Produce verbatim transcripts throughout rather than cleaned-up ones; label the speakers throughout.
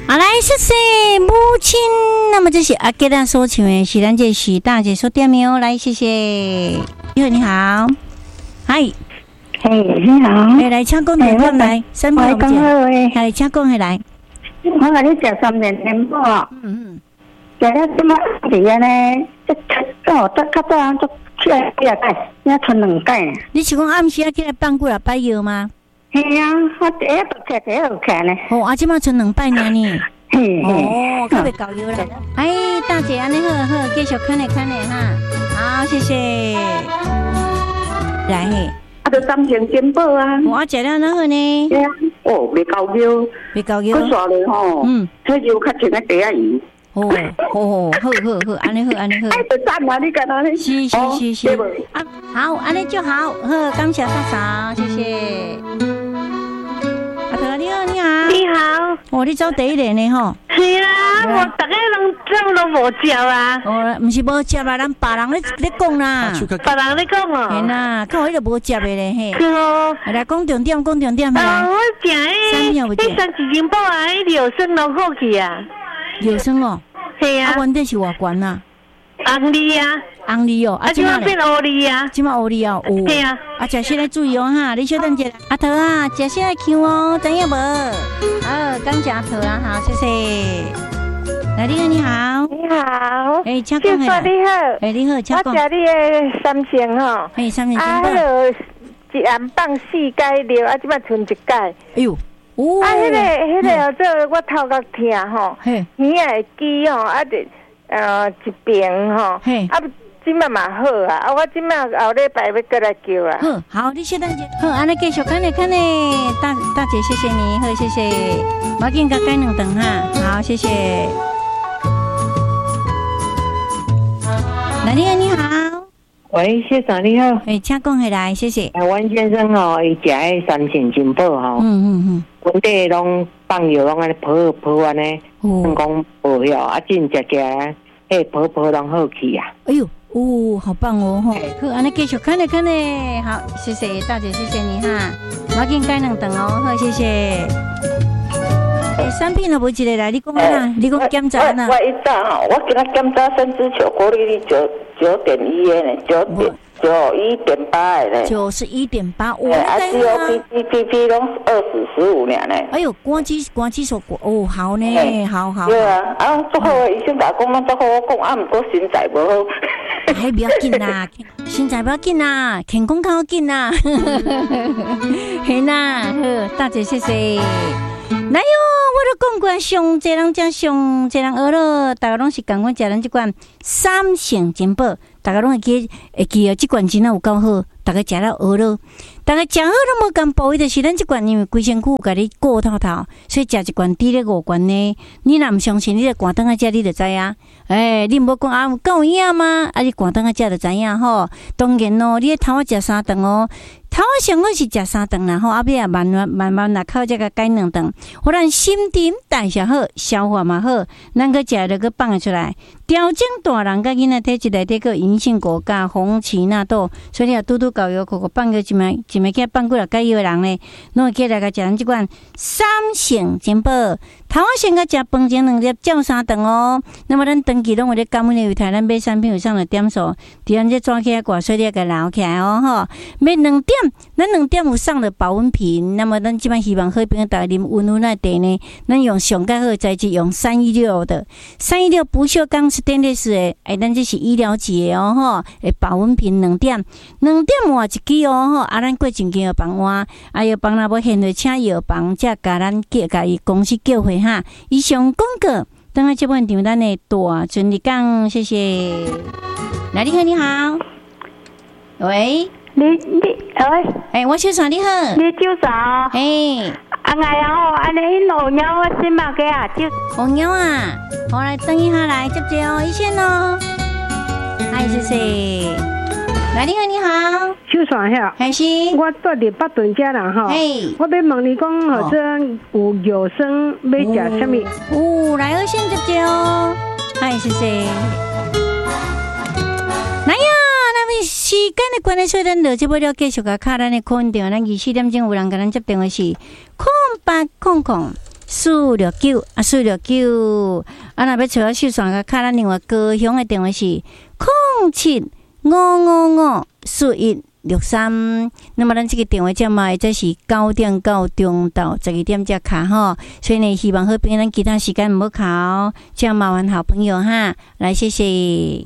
Speaker 1: 好来，谢谢母亲。那么这是阿吉拉所唱的，是咱这许大姐所点的哦。来，谢谢。你好，你好，嗨，
Speaker 2: 嘿，你好，
Speaker 1: 哎，来，请讲两点来，三秒不见，来，请讲下来。
Speaker 2: 我甲你食三年年宝，
Speaker 1: 嗯嗯，
Speaker 2: 食了即摆伫安尼，即哦，得较早都起来几啊摆，才剩两摆呢。
Speaker 1: 你是讲暗时啊起来放几啊摆药吗？
Speaker 2: 嘿啊，我第一都吃，第一有吃呢。
Speaker 1: 哦，啊，即摆剩两摆呢呢。
Speaker 2: 嘿嘿，
Speaker 1: 哦，特别搞油啦！哎，大姐，安尼好好，继续看咧看咧哈。好，谢谢。来嘿，
Speaker 2: 啊，就三千金宝啊。
Speaker 1: 我食了哪好呢？
Speaker 2: 对啊，哦，袂够油，
Speaker 1: 袂够油。
Speaker 2: 佮刷咧吼，嗯，退休较像个茶仔鱼。
Speaker 1: 哦哦，好好好，安尼好安尼好。
Speaker 2: 哎，就赞啊！你干哪呢？
Speaker 1: 是是是是。啊，好，安尼就好。好，感谢大嫂，谢谢。阿头，你好，你好。
Speaker 3: 你好。
Speaker 1: 哦，你走第一个呢吼？
Speaker 3: 是啊，我大家拢怎都无食啊。
Speaker 1: 哦，毋是无食啊，咱别人咧咧讲啦。
Speaker 3: 别人咧讲哦。
Speaker 1: 嘿啦，看我迄个无食的咧嘿。
Speaker 3: 是哦。
Speaker 1: 来讲重点，讲重点来。
Speaker 3: 啊，我食诶，迄三七金宝啊，迄柳生拢好去啊。
Speaker 1: 柳生哦。
Speaker 3: 系啊。
Speaker 1: 啊，原底是偌悬啊。
Speaker 3: 红梨啊。
Speaker 1: 红梨哦，
Speaker 3: 啊，即马变乌梨啊，
Speaker 1: 即马乌梨哦，有。
Speaker 3: 对啊，
Speaker 1: 啊，食些来注意哦哈，你稍等一下。阿头啊，食些来抢哦，知影无？好，感谢阿头啊，好，谢谢。来，你好，你好。
Speaker 3: 你好。
Speaker 1: 哎，请讲下。
Speaker 3: 你好。
Speaker 1: 哎，你好，请讲。
Speaker 3: 我食你的三千吼。
Speaker 1: 哎，三千金宝。
Speaker 3: 啊，迄个一暗放四解了，啊，即马剩一解。哎
Speaker 1: 呦。哦。
Speaker 3: 啊，迄个，迄个，这我头壳疼吼，耳也会记吼，啊，就呃一边吼，啊。即摆嘛好啊！啊，我即摆后礼拜要过来叫啊。
Speaker 1: 好，好，你稍等一下。好，安尼继续看咧看咧，大大姐，谢谢你，好，谢谢。我给你改两顿哈，好，谢谢。来，你好，你好。
Speaker 4: 喂，先生你好。
Speaker 1: 哎，请讲下来，谢谢。
Speaker 4: 台湾先生哦，伊食迄三千金宝吼，
Speaker 1: 嗯嗯嗯，
Speaker 4: 本地拢放药拢安尼泡泡安尼，成功无效，啊，真食食，迄泡泡拢好去啊。
Speaker 1: 哎呦。哦，好棒哦！吼，好，安尼继续看咧看咧，好，谢谢大姐，谢谢你哈，我给你改两顿哦，好，谢谢。诶，产品都无一个来，你讲啊，你讲检查呐？
Speaker 2: 我一早哈，我给他检查生殖球过滤率九九点一的呢，九点九一点八的呢，
Speaker 1: 九十一点八，我
Speaker 2: 啊 ，C O P P P P 拢二十十五年呢。
Speaker 1: 哎呦，关机关机说哦，好呢，好好。
Speaker 2: 对啊，啊，做好的医生甲我讲，拢做好，我讲啊，毋过身材无好。
Speaker 1: 哎，不要紧啦，身材不要紧啦，健康较要紧啦。嘿啦，好，大姐谢谢。来哟，我都讲过，上济人食上济人学了，大家拢是共款食咱即款三成金宝，大家拢会记会记哦，即款真啊有够好，大家食了学了。大家食好都无共补，伊就是咱即罐，因为规身躯有甲你过透透，所以食一罐滴咧五罐呢。你若毋相信，你着赶灯啊食，你着知影。诶，你毋好讲啊，够有影吗？啊，你赶灯啊食着知影吼。当然咯，你头仔食三顿哦，头仔上好是食三顿啦吼，后壁啊慢慢慢慢来靠这个改两顿，互咱心情代谢好，消化嘛好，咱个食着个放得出来。调整大人甲囡仔体质内底个银杏果加红旗纳豆，所以你啊拄拄搞药，个个放个一枚。一枚起放几落解药的人呢，拢会起来甲食咱即款三成金宝。头仔先甲食饭前两粒，照三顿哦。那么咱长期拢有咧感恩的为台咱买产品有上的点数，伫咱这抓起来挂，所以你要甲留起来哦吼。买两点，咱两点有上的保温瓶，那么咱即摆希望好朋友大家啉温温的茶呢，咱用上较好的材质，用三一六的三一六不锈钢是电力式的，哎，咱这是医疗级的哦吼，诶，保温瓶两点，两点换一支哦吼，啊，咱过前期药房换，啊药房若要现在请药房，才甲咱叫甲伊公司叫回哈。以上广告，等下这本场咱的大顺利讲，谢谢。来，你好，你好，喂，
Speaker 3: 你你喂，
Speaker 1: 哎，我小嫂你好，
Speaker 3: 你酒啥？
Speaker 1: 哎，
Speaker 3: 啊哎呀哦，安尼迄老鸟我先买个啊，酒
Speaker 1: 红鸟啊，我来等一下来接接哦，一线哦，哎，谢谢。来，你好，你好，
Speaker 5: 秀爽遐，
Speaker 1: 还是
Speaker 5: 我住伫北屯遮啦吼。
Speaker 1: 嘿，
Speaker 5: 我要问你讲，或者有药生要食什么？
Speaker 1: 哦，来，二线接接哦，嗨，谢谢。来呀，那么时间的关系，所以咱就这不了继续甲卡咱的空电话，咱二四点钟有人甲咱接电话是空八空空四六九啊，四六九啊，若要找我秀爽个卡，咱另外高雄的电话是零七五五五四一六三。那么咱这个电话号码这是九点到中到十二点才卡吼，所以呢，希望好朋友咱其他时间唔好卡哦，这样麻烦好朋友哈，来谢谢。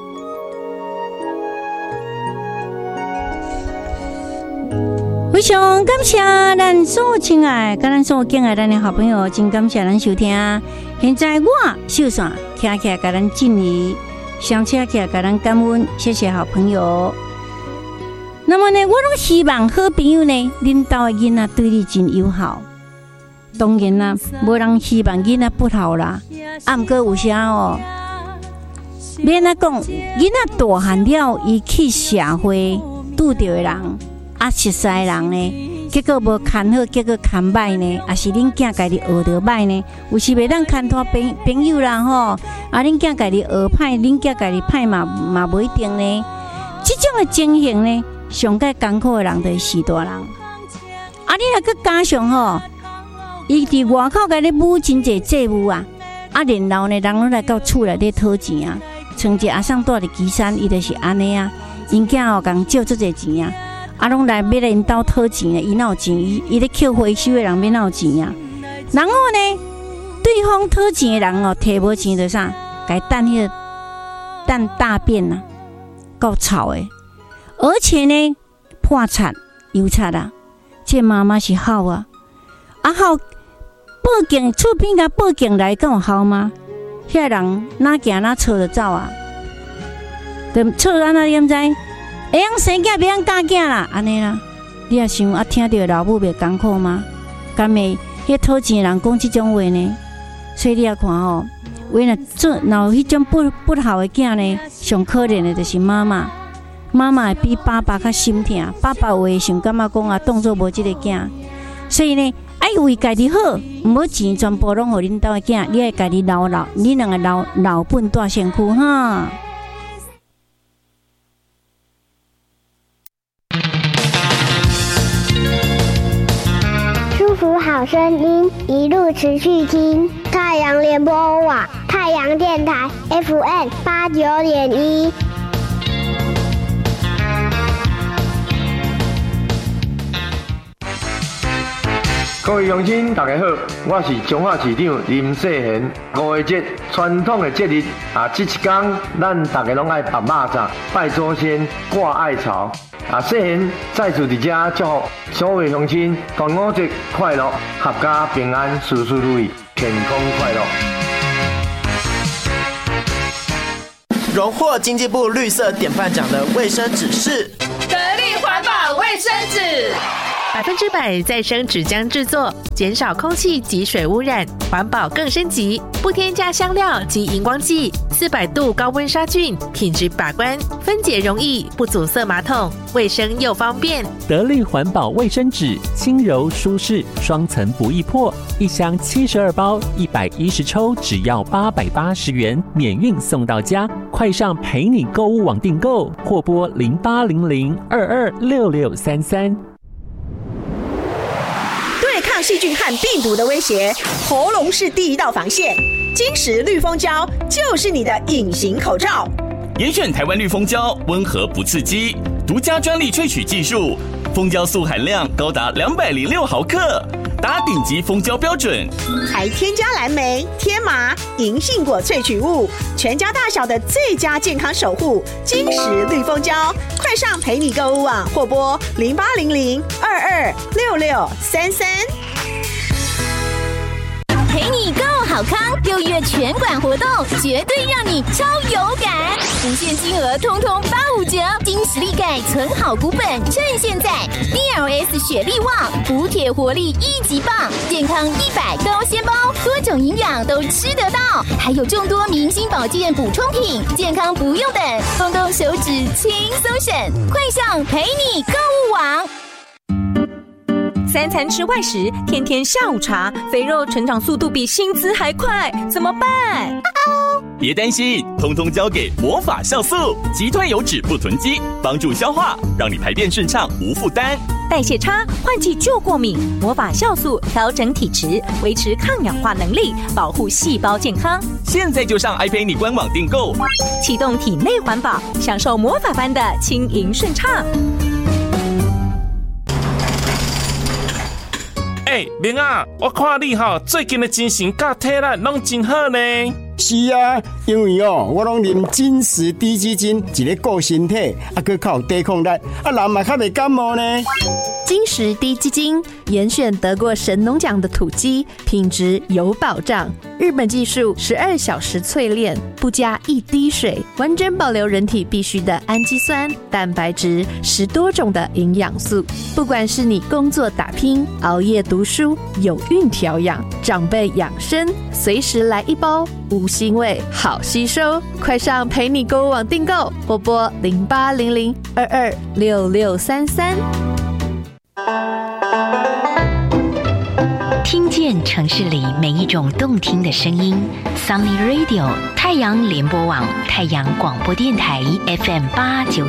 Speaker 1: 非常感谢咱所有亲爱、甲咱所有敬爱咱的好朋友，真感谢咱收听。现在我秀爽徛起来，甲咱敬礼，上车起来，甲咱感恩，谢谢好朋友。那么呢，我拢希望好朋友呢，恁家的囡仔对你真友好。当然啦，无人希望囡仔不好啦。啊，毋过有啥哦？免啊讲，囡仔大汉了，伊去社会拄着的人。啊，熟悉人呢，结果无看好，结果看歹呢，也是恁囝家己学着歹呢。有时袂当看拖朋朋友啦吼，啊，恁囝家己学歹，恁囝家己歹嘛嘛无一定呢。这种的情形呢，上介艰苦的人就是士大人。啊，你若佮加上吼，伊伫外口家咧舞真济债务啊，啊，然后呢，人拢来到厝内咧讨钱啊。像一个阿桑住伫岐山，伊就是安尼啊，因囝吼共借足济钱啊。啊，拢来要来因兜讨钱诶，伊哪有钱？伊伊咧捡回收诶人，要哪有钱啊？然后呢，对方讨钱诶人哦，摕无钱就啥，该等迄个等大便呐、啊，够吵诶！而且呢，破产、油惨啊，这妈妈是好啊，啊好，报警厝边甲报警来，敢有效吗？遐人哪行哪错就走啊，就错安那点知？会用生囝，别用嫁囝啦，安尼啦。你也想啊，听到老母袂艰苦吗？敢会迄讨钱人讲即种话呢？所以你也看吼，为若做若有迄种不不好的囝呢，上可怜的就是妈妈。妈妈会比爸爸较心疼，爸爸有诶想感觉讲啊，当作无即个囝。所以呢，爱为家己好，毋好钱全部拢互恁兜诶囝，你爱家己留老，你两个留老本大身躯哈。
Speaker 6: 祝福好声音，一路持续听太阳联播网、太阳电台 F M 八九点一。
Speaker 7: 各位乡亲，大家好，我是彰化市长林世贤。五月节传统的节日啊，这一天咱大家拢爱拍肉粽、拜祖先、挂艾草。啊，世贤再次伫遮祝福所有乡亲端午节快乐，阖家平安，事事如意，健康快乐。
Speaker 8: 荣获经济部绿色典范奖的卫生纸是
Speaker 9: 得力环保卫生纸。
Speaker 10: 百分之百再生纸浆制作，减少空气及水污染，环保更升级，不添加香料及荧光剂，四百度高温杀菌，品质把关，分解容易，不阻塞马桶，卫生又方便。
Speaker 11: 得力环保卫生纸，轻柔舒适，双层不易破，一箱七十二包，一百一十抽，只要八百八十元，免运送到家。快上陪你购物网订购，或拨零八零零二二六六三三。
Speaker 12: 对抗细菌和病毒的威胁，喉咙是第一道防线。金石绿蜂胶就是你的隐形口罩。
Speaker 13: 严选台湾绿蜂胶，温和不刺激，独家专利萃取技术，蜂胶素含量高达两百零六毫克，达顶级蜂胶标准，
Speaker 12: 还添加蓝莓、天麻、银杏果萃取物，全家大小的最佳健康守护。金石绿蜂胶，快上陪你购物网或拨零八零零二二六六三三。
Speaker 14: 陪你购好康，六月全馆活动绝对让你超有感，无限金额通通八五折，金石力钙存好股本，趁现在 D L S 雪力旺补铁活力一级棒，健康一百高纤包，多种营养都吃得到，还有众多明星保健补充品，健康不用等，动动手指轻松省，快上陪你购物网。
Speaker 15: 三餐吃外食，天天下午茶，肥肉成长速度比薪资还快，怎么办？
Speaker 13: 别担心，通通交给魔法酵素，击退油脂不囤积，帮助消化，让你排便顺畅无负担。
Speaker 15: 代谢差、换季就过敏，魔法酵素调整体质，维持抗氧化能力，保护细胞健康。
Speaker 13: 现在就上爱陪你官网订购，
Speaker 15: 启动体内环保，享受魔法般的轻盈顺畅。
Speaker 16: 哎、欸，明啊，我看你哈最近的精神甲体力拢真好呢。
Speaker 17: 是啊，因为哦，我拢啉金石低基金，一个顾身体，啊，佮较有抵抗力，啊，人嘛较袂感冒呢。
Speaker 18: 金石低基金严选得过神农奖的土鸡，品质有保障。日本技术十二小时淬炼，不加一滴水，完整保留人体必需的氨基酸、蛋白质，十多种的营养素。不管是你工作打拼、熬夜读书、有孕调养、长辈养生，随时来一包，无腥味，好吸收。快上陪你购物网订购，或拨零八零零二二六六三三。
Speaker 19: 听见城市里每一种动听的声音 ，Sunny Radio 太阳联播网、太阳广播电台 F M 八九